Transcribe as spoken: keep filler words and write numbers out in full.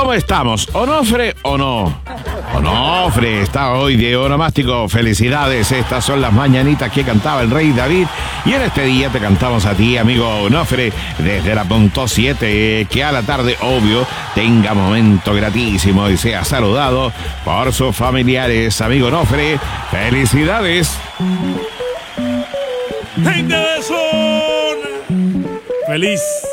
¿Cómo estamos? ¿Onofre o no? Onofre está hoy de onomástico. Felicidades, estas son las mañanitas que cantaba el rey David. Y en este día te cantamos a ti, amigo Onofre, desde la punto siete. Que a la tarde, obvio, tenga momento gratísimo y sea saludado por sus familiares. Amigo Onofre, felicidades. Gente de zona, feliz